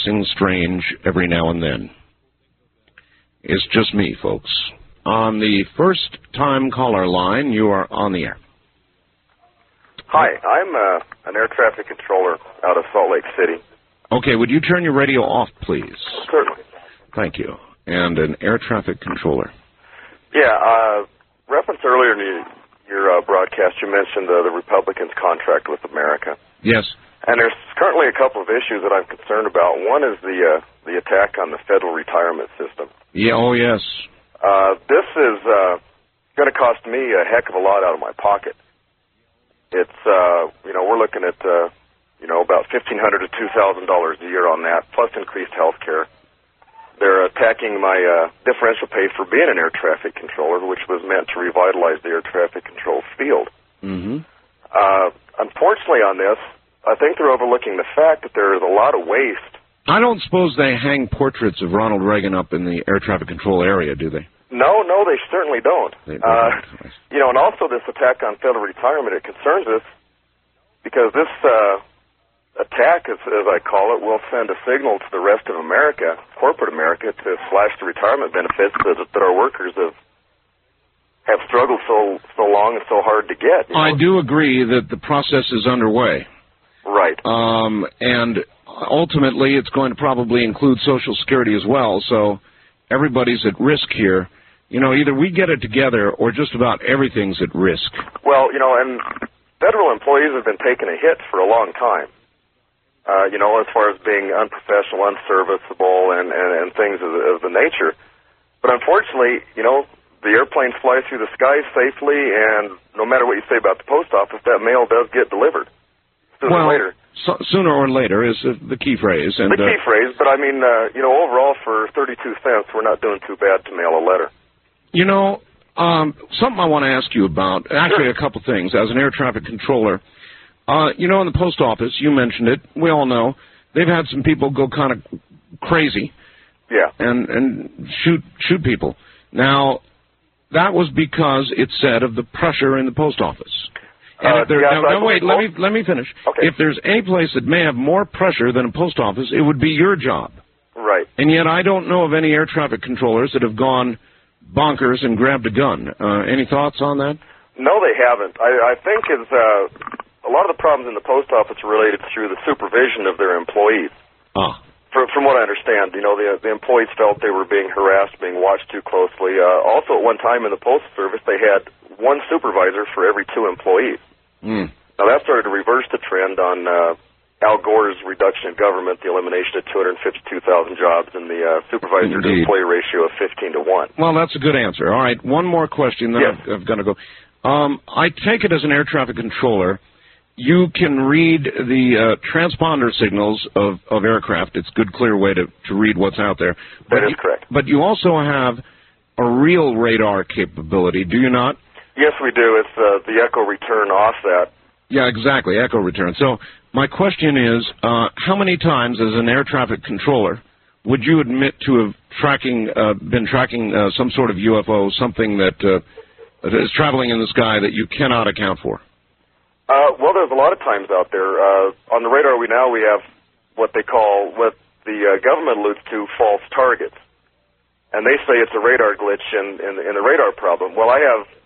passing strange every now and then. It's just me, folks. On the first-time caller line, you are on the air. Hi, I'm an air traffic controller out of Salt Lake City. Okay, would you turn your radio off, please? Certainly. Thank you. And an air traffic controller. Yeah, reference earlier in your broadcast, you mentioned the Republicans' contract with America. Yes. And there's currently a couple of issues that I'm concerned about. One is the attack on the federal retirement system. Yeah. Oh, yes. This is going to cost me a heck of a lot out of my pocket. It's, we're looking at, about $1,500 to $2,000 a year on that, plus increased health care. They're attacking my differential pay for being an air traffic controller, which was meant to revitalize the air traffic control field. Mm-hmm. Unfortunately on this, I think they're overlooking the fact that there is a lot of waste. I don't suppose they hang portraits of Ronald Reagan up in the air traffic control area, do they? No, they certainly don't. They don't. And also this attack on federal retirement, it concerns us because this attack, as I call it, will send a signal to the rest of America, corporate America, to slash the retirement benefits that our workers have struggled so long and so hard to get. I do agree that the process is underway. Right. And ultimately, it's going to probably include Social Security as well, so everybody's at risk here. Either we get it together or just about everything's at risk. Well, and federal employees have been taking a hit for a long time, as far as being unprofessional, unserviceable, and things of the nature. But unfortunately, the airplanes fly through the skies safely, and no matter what you say about the post office, that mail does get delivered sooner or later. Sooner or later is the key phrase. And, the key phrase, but I mean, overall for 32 cents, we're not doing too bad to mail a letter. Something I want to ask you about, actually a couple things. As an air traffic controller, in the post office, you mentioned it, we all know, they've had some people go kind of crazy. Yeah. And shoot people. Now, that was because it said of the pressure in the post office. And let me finish. Okay. If there's any place that may have more pressure than a post office, it would be your job. Right. And yet I don't know of any air traffic controllers that have gone bonkers and grabbed a gun. Any thoughts on that? No, they haven't. I think a lot of the problems in the post office are related through the supervision of their employees. From what I understand, the employees felt they were being harassed, being watched too closely. Also, at one time in the Postal Service, they had one supervisor for every 2 employees. Now, that started to reverse the trend on Al Gore's reduction of government, the elimination of 252,000 jobs, and the supervisor-to-employee ratio of 15 to 1. Well, that's a good answer. All right, one more question, then yes. I've got to go. I take it as an air traffic controller, you can read the transponder signals of aircraft. It's a good, clear way to read what's out there. That is correct. But you also have a real radar capability, do you not? Yes, we do. It's the echo return off that. Yeah, exactly, echo return. So my question is, how many times as an air traffic controller would you admit to have been tracking some sort of UFO, something that is traveling in the sky that you cannot account for? Well, there's a lot of times out there. On the radar we have what the government alludes to false targets. And they say it's a radar glitch in the radar problem. Well,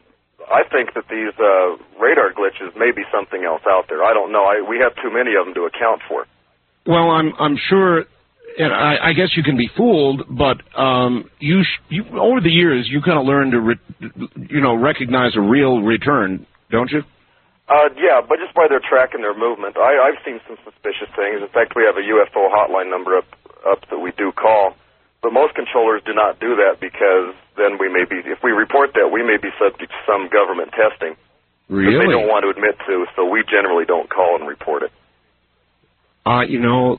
I think that these radar glitches may be something else out there. I don't know. We have too many of them to account for. Well, I'm sure, and I guess you can be fooled, but you over the years you kind of learn to recognize a real return, don't you? Yeah, but just by their tracking their movement. I've seen some suspicious things. In fact, we have a UFO hotline number up that we do call. But most controllers do not do that because then if we report that, we may be subject to some government testing. Really? That they don't want to admit to, so we generally don't call and report it. If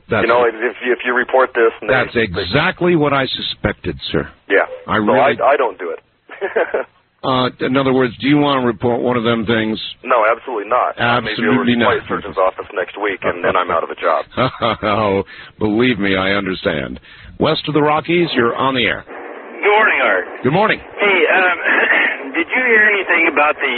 you report this... That's exactly what I suspected, sir. Yeah. I don't do it. In other words, do you want to report one of them things? No, absolutely not. Absolutely not. Maybe I'll surgeon's office next week, and then I'm out of a job. Oh, believe me, I understand. West of the Rockies, you're on the air. Good morning, Art. Good morning. Hey, did you hear anything about the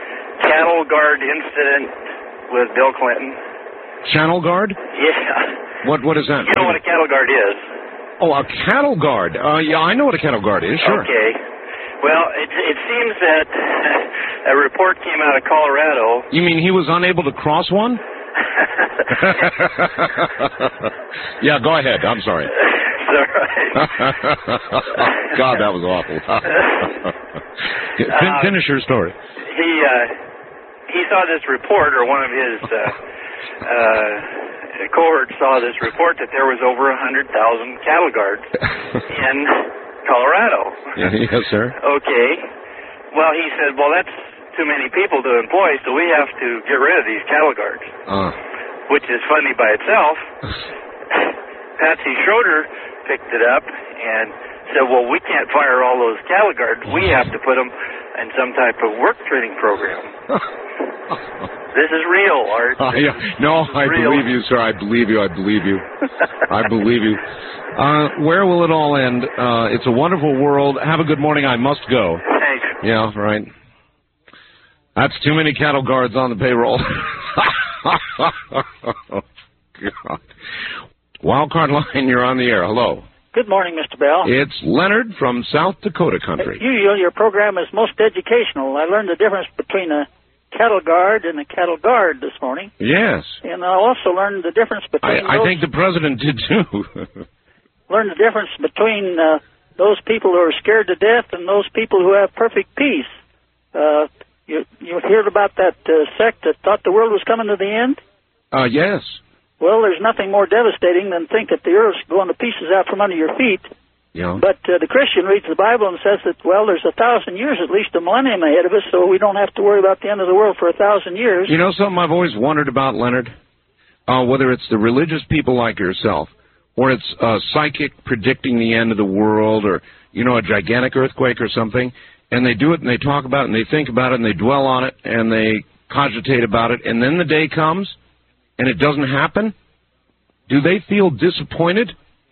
cattle guard incident with Bill Clinton? Channel guard? Yeah. What is that? You know what a cattle guard is? Oh, a cattle guard. Yeah, I know what a cattle guard is, sure. Okay. Well, it seems that a report came out of Colorado. You mean he was unable to cross one? Yeah, go ahead. I'm sorry. It's all right. God, that was awful. Finish your story. He saw this report, or one of his cohort saw this report that there was over 100,000 cattle guards in Colorado. Yes, sir. Okay. Well, he said, well, that's too many people to employ, so we have to get rid of these cattle guards, which is funny by itself. Patsy Schroeder picked it up and said, well, we can't fire all those cattle guards. We have to put them in some type of work training program. This is real, Art. Yeah. No, I believe you, sir. I believe you. I believe you. I believe you. Where will it all end? It's a wonderful world. Have a good morning. I must go. Thanks. Yeah, right. That's too many cattle guards on the payroll. Oh, God. Wildcard line, you're on the air. Hello. Good morning, Mr. Bell. It's Leonard from South Dakota country. Usually your program is most educational. I learned the difference between a cattle guard and a cattle guard this morning. Yes. And I also learned the difference between I think the president did too. Learned the difference between those people who are scared to death and those people who have perfect peace. You heard about that sect that thought the world was coming to the end? Yes. Well, there's nothing more devastating than think that the earth's going to pieces out from under your feet. Yeah. But the Christian reads the Bible and says that, well, there's 1,000 years, at least a millennium ahead of us, so we don't have to worry about the end of the world for 1,000 years. You know something I've always wondered about, Leonard? Whether it's the religious people like yourself, or it's a psychic predicting the end of the world, or, you know, a gigantic earthquake or something, and they do it and they talk about it and they think about it and they dwell on it and they cogitate about it, and then the day comes and it doesn't happen, do they feel disappointed?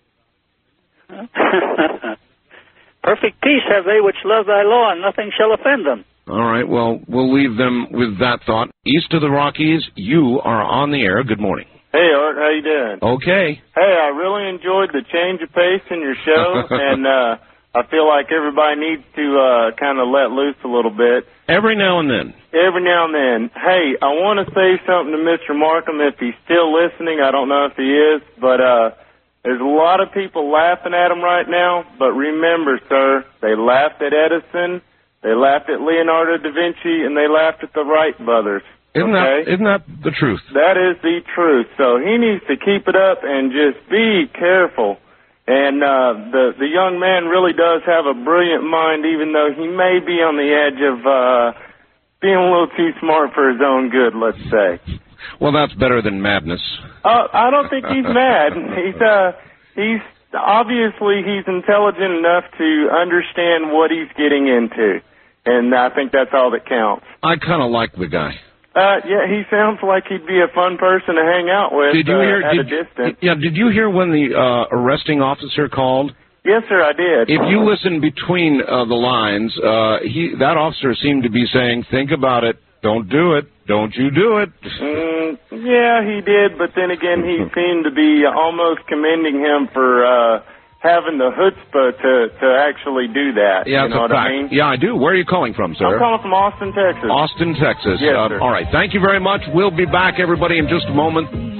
Perfect peace have they which love thy law, and nothing shall offend them. All right, well, we'll leave them with that thought. East of the Rockies, you are on the air. Good morning. Hey, Art, how you doing? Okay. Hey, I really enjoyed the change of pace in your show, and I feel like everybody needs to kind of let loose a little bit. Every now and then. Every now and then. Hey, I want to say something to Mr. Markham if he's still listening. I don't know if he is, but there's a lot of people laughing at him right now. But remember, sir, they laughed at Edison, they laughed at Leonardo da Vinci, and they laughed at the Wright brothers. Isn't that the truth? That is the truth. So he needs to keep it up and just be careful. And the young man really does have a brilliant mind, even though he may be on the edge of being a little too smart for his own good, let's say. Well, that's better than madness. I don't think he's mad. He's obviously he's intelligent enough to understand what he's getting into, and I think that's all that counts. I kind of like the guy. Yeah, he sounds like he'd be a fun person to hang out with at a distance. Yeah, did you hear when the arresting officer called? Yes, sir, I did. If you listen between the lines, that officer seemed to be saying, think about it, don't do it, don't you do it. Yeah, he did, but then again, he seemed to be almost commending him for having the chutzpah to actually do that. Yeah, you know what I mean? Yeah, I do. Where are you calling from, sir? I'm calling from Austin, Texas. Austin, Texas. Yes, sir. All right. Thank you very much. We'll be back, everybody, in just a moment.